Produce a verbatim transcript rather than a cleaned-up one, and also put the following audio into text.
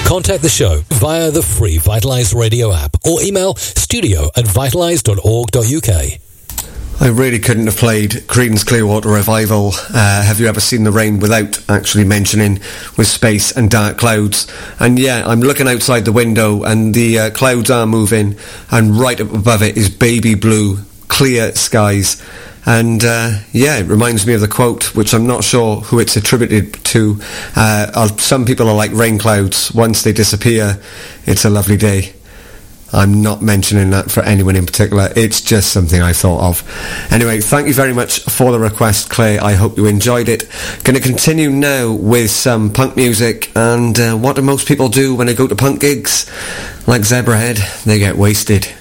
Contact the show via the free Vitalise Radio app or email studio at vitalise dot org dot uk. I really couldn't have played Creedence Clearwater Revival, uh, Have You Ever Seen the Rain, without actually mentioning With Space and Dark Clouds. And yeah, I'm looking outside the window and the uh, clouds are moving, and right up above it is baby blue, clear skies. And uh, yeah, it reminds me of the quote, which I'm not sure who it's attributed to. Uh, some people are like rain clouds. Once they disappear, it's a lovely day. I'm not mentioning that for anyone in particular. It's just something I thought of. Anyway, thank you very much for the request, Clay. I hope you enjoyed it. Going to continue now with some punk music. And uh, what do most people do when they go to punk gigs? Like Zebrahead, they get wasted.